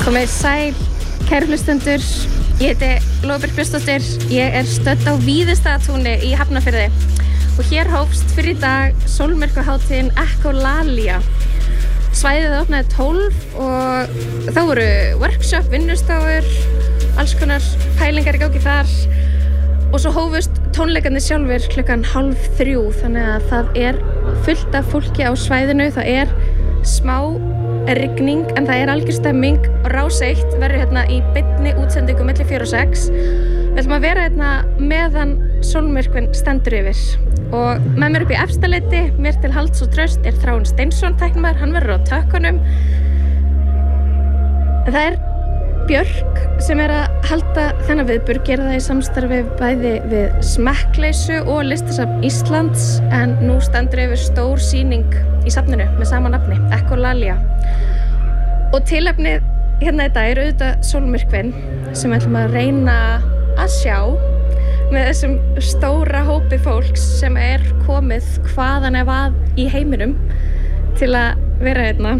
Komið sæl, kæru hlustendur. Ég heiti Lóa Björk Björnsdóttir. Ég stödd á Víðistaðatúni í Hafnarfirði og hér hófst fyrir í dag sólmyrkvahátíðin Ekolalia. Svæðið opnaði 12 og þá voru workshop, vinnustofur, alls konar pælingar í gangi þar og svo hófust tónleikarnir sjálfur klukkan 2:30, þannig að það fullt af fólki á svæðinu. Það smá rigning en það algjör stemming og Rás 1 verður hérna í beinni útsendingu milli 4 og 6. Við ætlum að vera hérna meðan sólmyrkvinn stendur yfir og með mér upp í Efstaleiti, mér til halds og traust Þráinn Steinsson tæknimaður, hann verður á tökkunum. Það Björk sem að halda þennan viðburð, gera það í samstarfi bæði við Smekkleysu og Listasafn Íslands, en nú stendur yfir stór sýning í safninu með sama nafni, Ekolalia. Og tilefnið hérna í dag auðvitað sólmyrkvinn sem við ætlum að reyna að sjá með þessum stóra hópi fólks sem komið hvaðan að í heiminum til að vera hérna.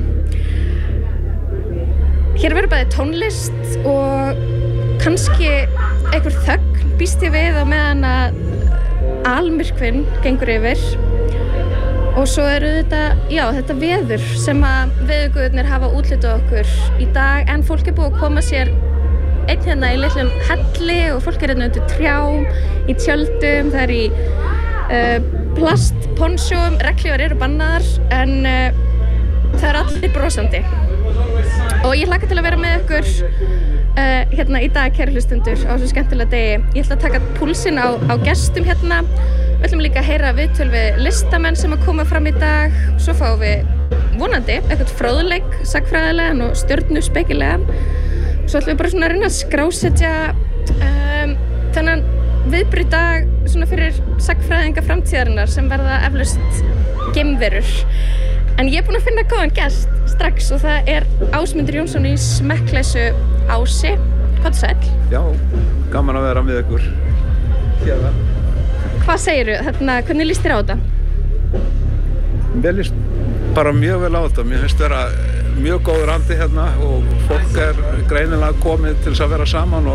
Hér verður bæði tónlist og kannski einhver þögn, býst ég við á meðan að almyrkvinn gengur yfir. Og svo þetta veður sem að veðurguðirnir hafa útlitað okkur í dag, en fólk búið að koma sér einn hérna í litlum helli og fólk hérna undir trjám, í tjöldum, það í plastponsjóm, regnhlífar bannaðar, en það allir brosandi. Og ég hlakka til að vera með ykkur hérna í dag, kæru hlustendur, á þessu skemmtilega degi. Ég ætla að taka púlsinn á gestum hérna. Við ætlum líka að heyra viðtöl við listamenn sem að koma fram í dag. Svo fáum við vonandi eitthvað fróðleik, sagnfræðilegan og stjörnuspekilegan. Svo ætlum við bara svona að reyna að skrásetja þennan viðburð í dag svona fyrir sagnfræðinga framtíðarinnar sem verða eflaust geimverur. En ég búin að finna góðan gest strax og það Ásmundur Jónsson í Smekkleysu. Ási, hvað sæll? Já, gaman að vera með ykkur hérna. Hvað segirðu? Hvernig líst þér á þetta? Mér líst bara mjög vel á þetta. Mér finnst vera mjög góður andi hérna og fólk greinilega komið til þess að vera saman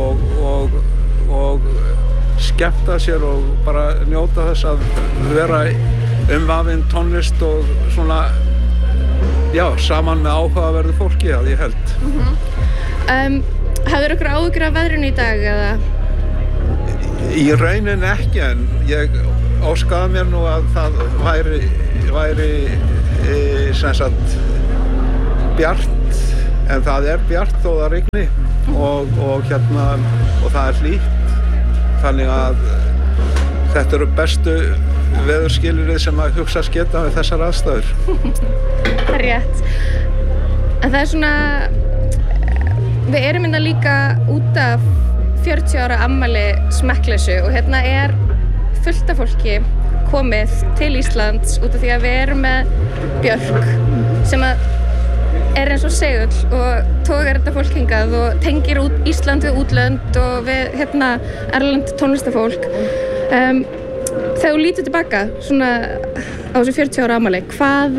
og skemmta sér og bara njóta þess að vera umvafin tónlist og svona, já, saman með áhugaverðu fólki, að ég held. Hafðirðu ykkur áhyggjur af veðrinu í dag, eða? Í rauninni ekki, en ég óskaði mér nú að það væri sem sagt bjart, en það bjart þó það rigni og það hlýtt, þannig að þetta eru bestu veðurskilyrði sem að hugsa geta við þessar aðstæður. Það rétt. En það svona, við erum hérna líka út af 40 ára afmæli Smekkleysu og hérna fullt af fólki komið til Íslands út af því að við erum með Björk sem að eins og segull og togar þetta fólk hingað og tengir Ísland við útlönd og við erlend tónlistafólk. Þegar þú lítur tilbaka svona á þessu 40 ára afmæli, hvað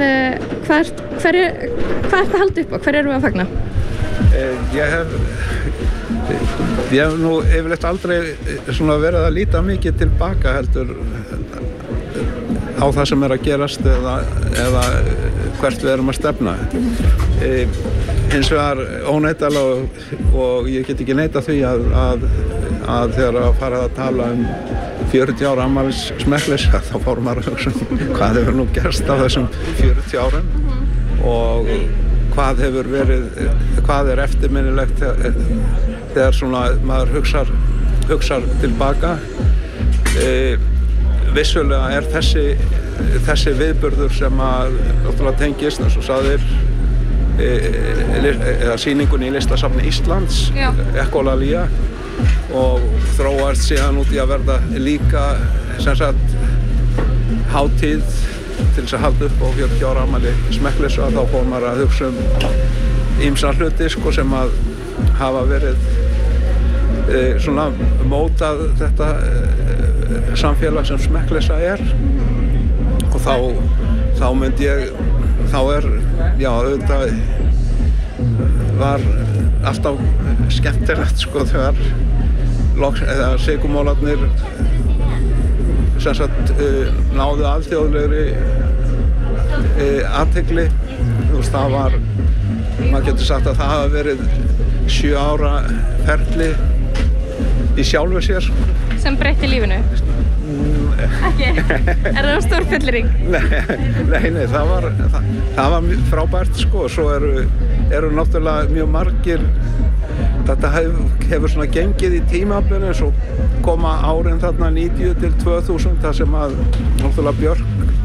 ertu að halda upp á? Hver erum við að fagna? Ég hef nú yfirleitt aldrei svona verið að líta mikið tilbaka heldur á það sem að gerast eða hvert við erum að stefna. Hins vegar óneitanlega og ég get ekki neitað því að þegar að fara að tala 40 ára afmælis Smekkleysu, þá fór maður að hugsa hvað hefur nú gerst á þessum 40 árum og hvað eftirminnilegt þegar svona maður hugsar tilbaka. Vissulega þessi viðburður sem að náttúrulega tengist, eins og sagðir, sýningunni í Listasafni Íslands, Ekolalia, og þróast síðan út í að verða líka sem sagt hátíð til þess að halda upp á 40 ára afmæli Smekkleysu, að þá fór maður að hugsa ýmsa hluti sem að hafa verið svona mótað þetta samfélag sem Smekkleysa og þá myndi ég, já auðvitað var alltaf skemmtilegt sko þegar sykurmólarnir sem sagt náðu alþjóðlegri athygli. Það var, maður getur sagt að það hafi verið 7 ára ferli í sjálfu sér. Sem breytti lífinu? Ekki? Það stórfylliring? Nei, það var frábært sko. Svo eru náttúrulega mjög margir, þetta hefur svona gengið í tímabilinu, svo koma árin þarna 90 til 2000 þar sem að náttúrulega Björk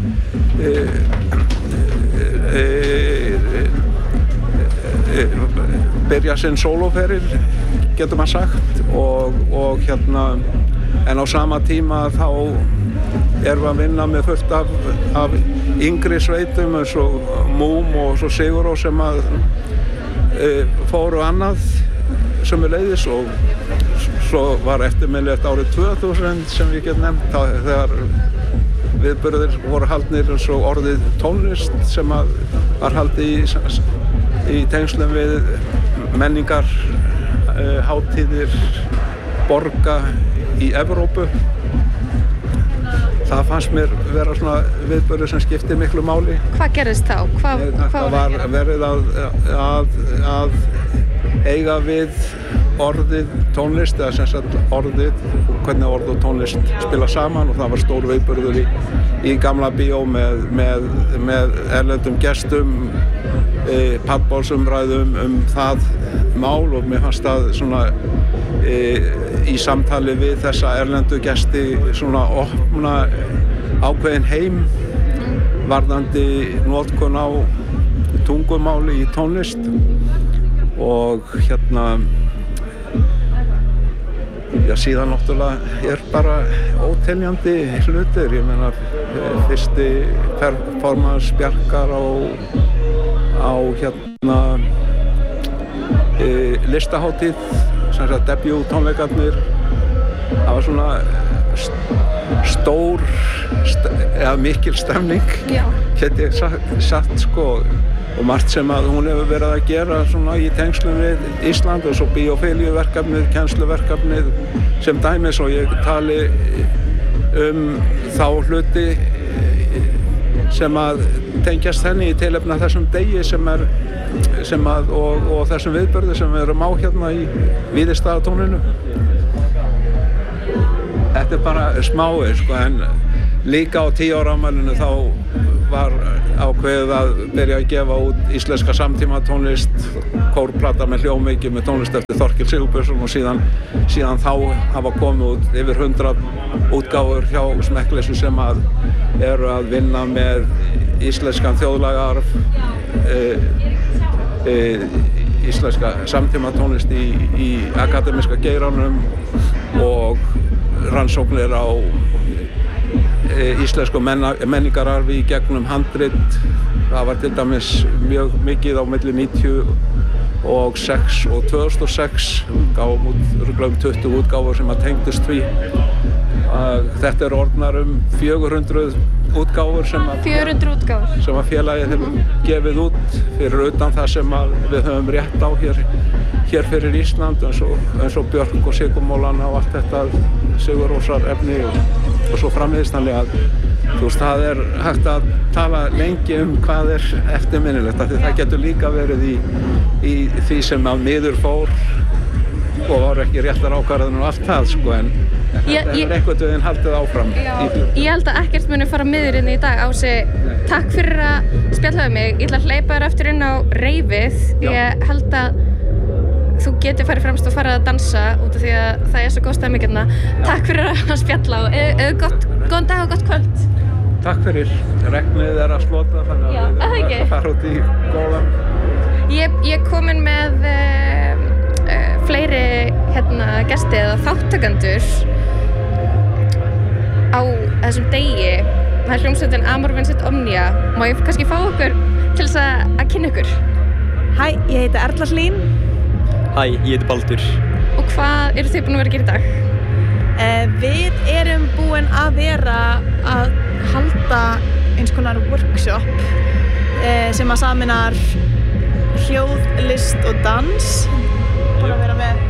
byrja sinn sólóferil, getur maður sagt, og en á sama tíma þá erum við að vinna með fullt af yngri sveitum eins og Múm og svo Sigurós sem að fóru annað sömuleiðis, og svo var eftirminnilegt árið 2000 sem við getum nefnt, þegar viðburðir voru haldnir eins og orðið tónlist sem að var haldið í tengslum við menningar hátíðir borga í Evrópu. Það fannst mér vera svona viðburður sem skipti miklu máli. Hvað gerðist þá? Það var verið að eiga við orðið tónlist, eða sem sagt orðið, hvernig orð og tónlist spila saman, og það var stór viðburður í Gamla bíó með erlendum gestum, pallborðsumræðum það mál, og mér fannst það svona í samtali við þessa erlendu gesti svona opna ákveðin heim varðandi notkun á tungumáli í tónlist. Og síðan náttúrulega bara óteljandi hlutir. Ég meina, fyrsti performance Bjarkar á listahátíð, sem sagt debut tónleikarnir. Það var svona stór eða mikil stemning, get ég sagt sko. Og margt sem að hún hefur verið að gera svona í tengslum við Ísland, og svo biofiljuverkefnið, kennsluverkefnið sem dæmis, og ég tali þá hluti sem að tengjast henni í tilefni af þessum degi og þessum viðburði sem við erum á hérna í Víðistaðatúninu. Þetta bara smái sko, en líka á 10 ára afmælinu þá var ákveðið að byrja að gefa út íslenska samtímatónlist, kórplata með hljómveiki með tónlist eftir Þorkell Sigurbjörnsson, og síðan þá hafa komið út yfir 100 útgáfur hjá Smekkleysu sem að eru að vinna með íslenskan þjóðlagaarf, íslenska samtímatónlist í akademiska geiranum og rannsóknir á íslensku menningararfi í gegnum handrit. Það var til dæmis mjög mikið á milli 96 og 2006, gáum út rúmlega 20 útgáfur sem að tengdust því. Þetta eru orðnar 400 útgáfur sem að félagið hefur gefið út fyrir utan það sem að við höfum rétt á hér fyrir Ísland, eins og Björk og Sigurmólana og allt þetta Sigurósar efni og svo framvegis. Þannig að það er hægt að tala lengi hvað er eftirminnilegt, af því það getur líka verið í því sem að miður fór og var ekki réttar ákvarðanir og allt það sko, en þetta er einhvern veginn haldið áfram. Ég held að ekkert muni fara miður inn í dag. Ási, takk fyrir að spjalla við mig. Ég ætla að hleypa þér eftir inn á reifið. Ég held að þú getur farið fremst og farið að dansa út af því að það er svo góð stemming hérna. Takk fyrir að spjalla og góðan dag og gott kvöld. Takk fyrir. Regnið er að slota, þannig að við erum að fara út í góðan. Ég er komin með fleiri gesti eða þáttakendur á þessum degi. Það er hljómsveitin Amor Vincit Omnia. Má ég kannski fá okkur til þess að kynna ykkur? Hæ, ég heiti Erla Hlín. Hæ, ég heiti Baldur. Og hvað eru þið búin að vera að gera í dag? Við erum búin að vera að halda eins konar workshop sem að saminar hljóð, tónlist og dans. Búin að vera með?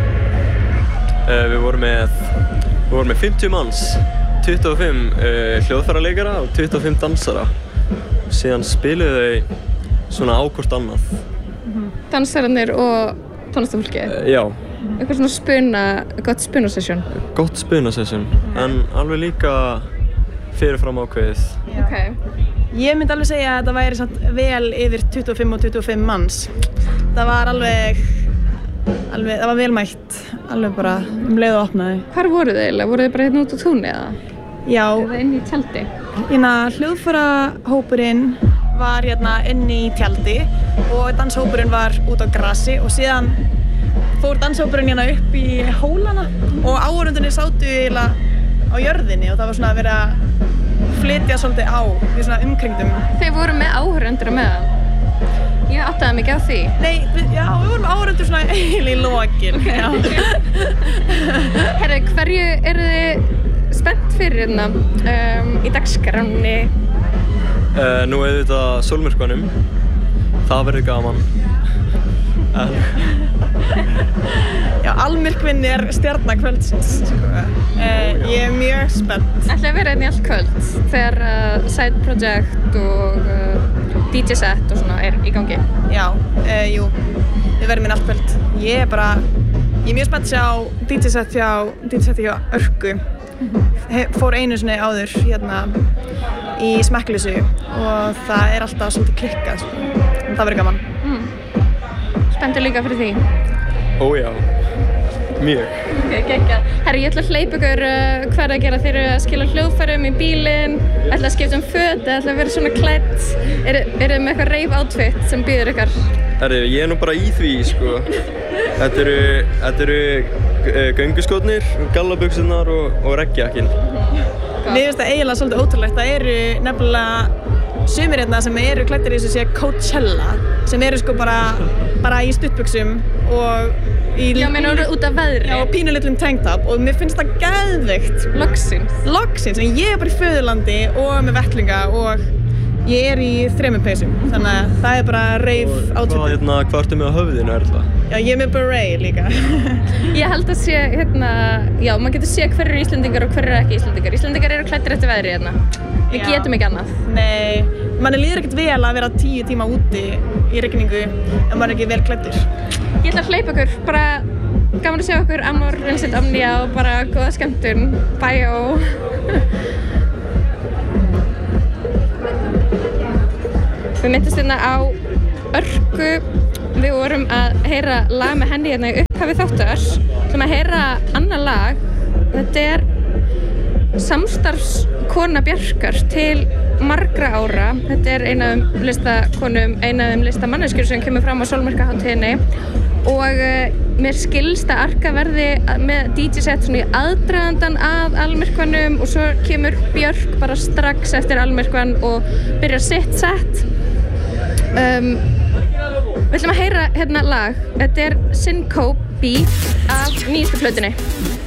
Við vorum með 50 manns, 25 hljóðfæraleikara og 25 dansara. Síðan spiluðu þau svona ákvort annað. Dansararnir og tónlistafólkið? Já. Eitthvað svona gott spunasesjón? Gott spunasesjón, en alveg líka fyrirfram ákveðið. Okay. Ég myndi alveg segja að það væri samt vel yfir 25 og 25 manns. Það var það var vel mætt, alveg bara leið og opnaði. Hvar voru þið eiginlega? Voru þið bara hérna út á túni eða? Já. Eða inn í tjaldi? Hljóðfærahópurinn var hérna inn í tjaldi og danshópurinn var út á grasi og síðan fór danshópurinn hérna upp í hólana og áhorfendurnir sátu eiginlega á jörðinni og það var svona að vera að flytja svolítið á í svona umkringdum. Þeir voru með áhorfendur á meðan? Ég áttaði mikið á því. Nei, við vorum með áhorfendur svona eiginlega í lokin. Herri, hverju eru þið spennt fyrir hérna í dagskránni? Nú þetta sólmyrkvanum. Það verður gaman. Já, almyrkvinn stjarna kvöldsins. Ég mjög spennt. Ætlaði að vera hérna í allt kvöld þegar side project og DJ set og svona í gangi? Já, jú. Við verðum inn allt kvöld. Ég er mjög spennt að sjá DJ set hjá Örku. Fór einu sinni áður hérna í Smekkleysu og það alltaf svolítið klikkað. Það verður gaman. Spenntur líka fyrir því? Ó já, mjög. Geggjað. Herri, ég ætla að hleypa ykkur hvað er að gera. Þeir eru að skila hljóðfærum í bílinn, ætla að skipta föt, ætla að vera svona klædd. Eru með eitthvað rave outfit sem býður ykkar? Herri, ég er nú bara í því, sko. Þetta eru gönguskórnir, gallabuxurnar og reggjakkinn. Mér finnst það eiginlega svolítið ótrúlegt. Það eru nefnilega sumir hérna sem eru klæddir í þessu Coachella sem eru sko bara í stuttbuxum og í Já, menn út af veðri. Já, og pínulitlum tanktop og mér finnst það geðveikt. Loksins, en ég er bara í föðurlandi og með vettlinga og ég er í 3 peysum, þannig að það er bara rave outfit. Hvað ertu með á höfðinu, Erla? Já, ég er með beret líka. Ég held að sé, já, maður getur séð hver eru Íslendingar og hver eru ekki Íslendingar. Íslendingar eru klæddir eftir veðri hérna. Við getum ekki annað. Nei, manni líður ekkert vel að vera 10 tíma úti í rigningu en maður er ekki vel klæddur. Ég ætla að hleypa ykkur, bara gaman að sjá okkur Amor, Vincent, Omnia og bara góða skemmtun. Bæjó. Við myndumst hérna á Örku. Við vorum að heyra lag með henni hérna í upphafi þáttar. Við ætlum að heyra annað lag. Þetta er samstarfskona Bjarkar til margra ára. Þetta er ein af þeim listakonum, ein af þeim listamanneskjur sem kemur fram á Sólmyrkvahátíðinni. Og mér skilst að Arka verði með DJ-set svona í aðdragandan að almyrkvanum og svo kemur Björk bara strax eftir almyrkvan og byrjar sitt set. Við ætlum að heyra hérna lag. Þetta er Syncope af nýjustu plötunni.